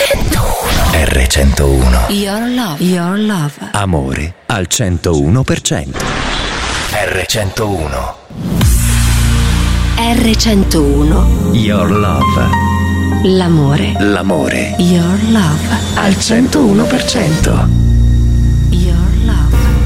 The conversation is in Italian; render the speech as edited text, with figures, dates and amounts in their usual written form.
R101. Your love. Your love. Amore al 101%. R101. R101. Your love. L'amore. L'amore. Your love. Al 101%.